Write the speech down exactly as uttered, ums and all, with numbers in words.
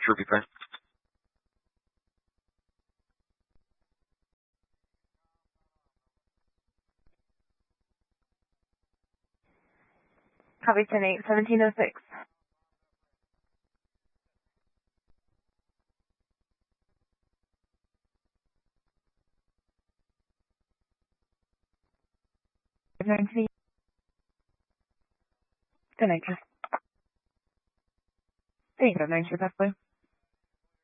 Droopy Print. Copy ten eight, seventeen oh six. nineteen. ten eight. Thank you, nine, sure, that's